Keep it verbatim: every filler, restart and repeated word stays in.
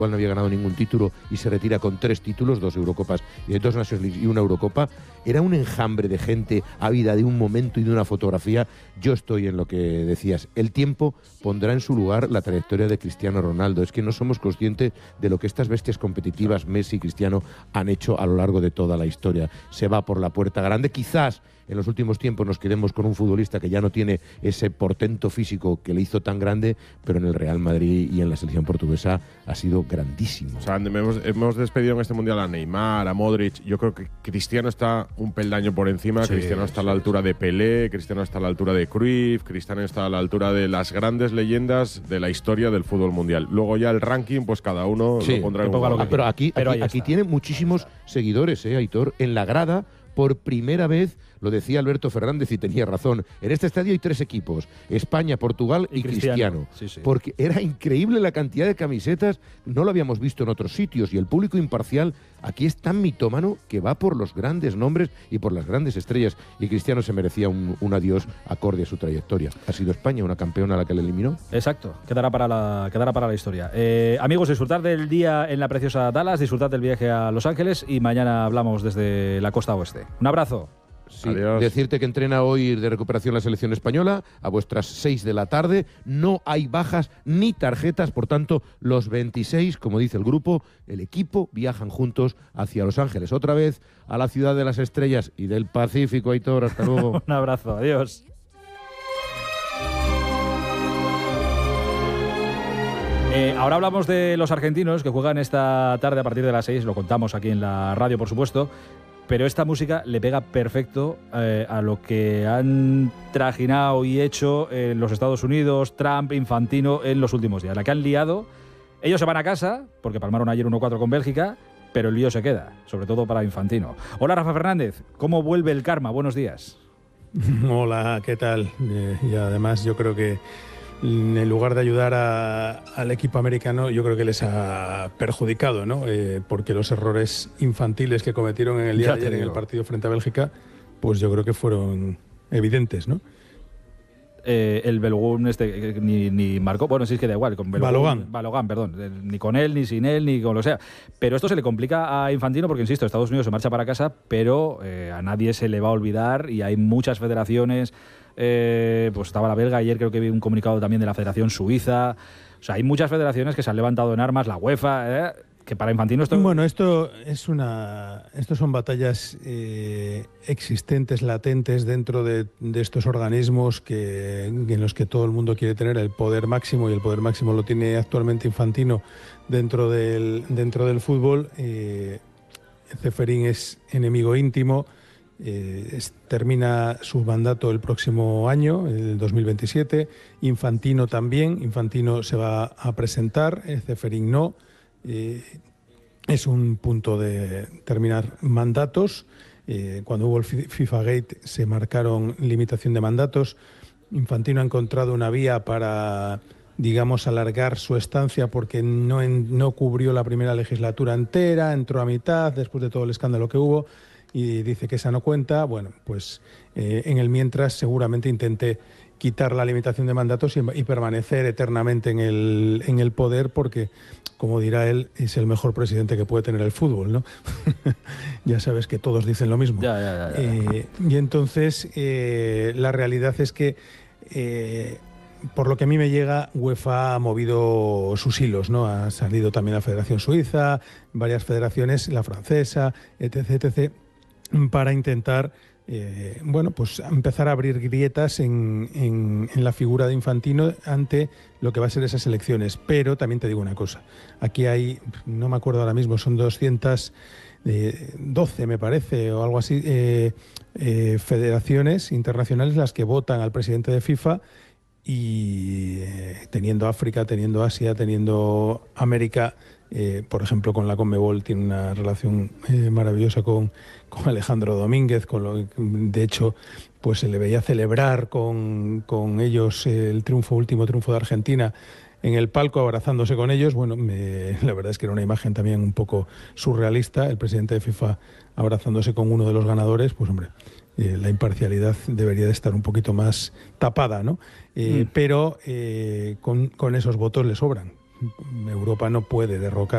no había ganado ningún título y se retira con tres títulos, dos Eurocopas y dos Nations League y una Eurocopa. Era un enjambre de gente ávida de un momento y de una fotografía. Yo estoy en lo que decías. El tiempo pondrá en su lugar la trayectoria de Cristiano Ronaldo. Es que no somos conscientes de lo que estas bestias competitivas, Messi y Cristiano, han hecho a lo largo de toda la historia. Se va por la puerta grande. Quizás en los últimos tiempos nos quedemos con un futbolista que ya no tiene ese portento físico que le hizo tan grande, pero en el Real Madrid y en la selección portuguesa ha sido grandísimo. O sea, hemos, hemos despedido en este Mundial a Neymar, a Modric. Yo creo que Cristiano está un peldaño por encima. Sí, Cristiano está sí, a la altura de Pelé, Cristiano está a la altura de Cruyff, Cristiano está a la altura de las grandes leyendas de la historia del fútbol mundial. Luego ya el ranking, pues cada uno sí, lo pondrá en un un ah, Pero aquí, pero aquí, aquí tiene muchísimos seguidores, ¿eh, Aitor? En la grada, por primera vez, lo decía Alberto Fernández y tenía razón, en este estadio hay tres equipos, España, Portugal y, y Cristiano, Cristiano. Sí, sí. Porque era increíble la cantidad de camisetas, no lo habíamos visto en otros sitios, y el público imparcial aquí es tan mitómano que va por los grandes nombres y por las grandes estrellas, y Cristiano se merecía un, un adiós acorde a su trayectoria. Ha sido España una campeona a la que le eliminó. Exacto, quedará para la, quedará para la historia. Eh, amigos, disfrutad del día en la preciosa Dallas, disfrutad del viaje a Los Ángeles y mañana hablamos desde la costa oeste. Un abrazo. Sí, decirte que entrena hoy de recuperación la selección española a vuestras seis de la tarde. No hay bajas ni tarjetas, por tanto, los veintiséis, como dice el grupo, el equipo, viajan juntos hacia Los Ángeles. Otra vez a la ciudad de las estrellas y del Pacífico, Aitor. Hasta luego. Un abrazo, adiós. Eh, ahora hablamos de los argentinos que juegan esta tarde a partir de las seis, lo contamos aquí en la radio, por supuesto. Pero esta música le pega perfecto eh, a lo que han trajinado y hecho en los Estados Unidos, Trump, Infantino en los últimos días. La que han liado, ellos se van a casa, porque palmaron ayer uno cuatro con Bélgica, pero el lío se queda, sobre todo para Infantino. Hola, Rafa Fernández, ¿cómo vuelve el karma? Buenos días. Hola, ¿qué tal? Eh, y además yo creo que en lugar de ayudar a, al equipo americano, yo creo que les ha perjudicado, ¿no? Eh, porque los errores infantiles que cometieron en el día de ayer en el partido frente a Bélgica, pues yo creo que fueron evidentes, ¿no? Eh, el Belogún este ni, ni marcó, bueno, sí es que da igual, con Balogan. Balogan, perdón, ni con él, ni sin él, ni con lo sea. Pero esto se le complica a Infantino porque, insisto, Estados Unidos se marcha para casa, pero eh, a nadie se le va a olvidar y hay muchas federaciones. Eh, pues estaba la belga, ayer creo que vi un comunicado también de la Federación Suiza. O sea, hay muchas federaciones que se han levantado en armas, la UEFA, eh, que para Infantino esto... Bueno, esto es una, esto son batallas eh, existentes, latentes dentro de, de estos organismos que, en los que todo el mundo quiere tener el poder máximo, y el poder máximo lo tiene actualmente Infantino dentro del, dentro del fútbol. Eh, Ceferín es enemigo íntimo. Eh, es, termina su mandato el próximo año, el dos mil veintisiete. Infantino también. Infantino se va a presentar, eh, Ceferín no. Eh, es un punto de terminar mandatos. Eh, cuando hubo el FIFA Gate se marcaron limitación de mandatos. Infantino ha encontrado una vía para, digamos, alargar su estancia porque no, en, no cubrió la primera legislatura entera, entró a mitad después de todo el escándalo que hubo. Y dice que esa no cuenta. Bueno, pues eh, en el mientras seguramente intente quitar la limitación de mandatos y, y permanecer eternamente en el, en el poder porque, como dirá él, es el mejor presidente que puede tener el fútbol, ¿no? Ya sabes que todos dicen lo mismo. Ya, ya, ya, ya. Eh, y entonces eh, la realidad es que, eh, por lo que a mí me llega, UEFA ha movido sus hilos, ¿no? Ha salido también la Federación Suiza, varias federaciones, la francesa, etcétera, etcétera, para intentar eh, bueno, pues empezar a abrir grietas en, en, en la figura de Infantino ante lo que va a ser esas elecciones. Pero también te digo una cosa, aquí hay, no me acuerdo ahora mismo, son doscientas doce me parece, o algo así, eh, eh, federaciones internacionales las que votan al presidente de FIFA, y eh, teniendo África, teniendo Asia, teniendo América. Eh, por ejemplo, con la Conmebol tiene una relación eh, maravillosa con, con Alejandro Domínguez, con lo, de hecho, pues se le veía celebrar con, con ellos el triunfo, último triunfo de Argentina en el palco, abrazándose con ellos. Bueno, me, la verdad es que era una imagen también un poco surrealista, el presidente de FIFA abrazándose con uno de los ganadores. Pues hombre, eh, la imparcialidad debería de estar un poquito más tapada, ¿no? Eh, mm. Pero eh, con, con esos votos le sobran. Europa no puede derrocar